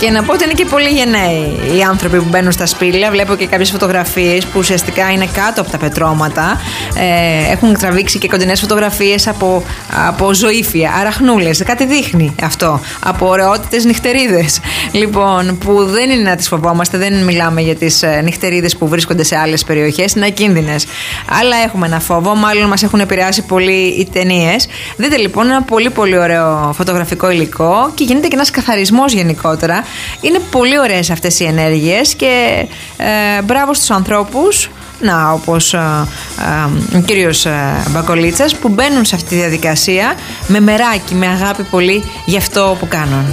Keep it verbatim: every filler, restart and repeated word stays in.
Και να πω ότι είναι και πολύ γενναίοι οι άνθρωποι που μπαίνουν στα σπήλαια. Βλέπω και κάποιες φωτογραφίες που ουσιαστικά είναι κάτω από τα πετρώματα. Ε, έχουν τραβήξει και κοντινές φωτογραφίες από, από ζωήφια, αραχνούλες. Κάτι δείχνει αυτό. Από ωραιότητες νυχτερίδες. Λοιπόν, που δεν είναι να τις φοβόμαστε, δεν μιλάμε για τις νυχτερίδες που βρίσκονται σε άλλες περιοχές, είναι ακίνδυνες. Αλλά έχουμε ένα φόβο, μάλλον μας έχουν επηρεάσει πολύ οι ταινίες. Δείτε λοιπόν ένα πολύ πολύ ωραίο φωτογραφικό υλικό και γίνεται και ένας καθαρισμός γενικότερα. Είναι πολύ ωραίες αυτές οι ενέργειες και ε, μπράβο στους ανθρώπους, να, όπως ε, ε, ο κύριος ε, Μπακολίτσας, που μπαίνουν σε αυτή τη διαδικασία με μεράκι, με αγάπη πολύ για αυτό που κάνουν.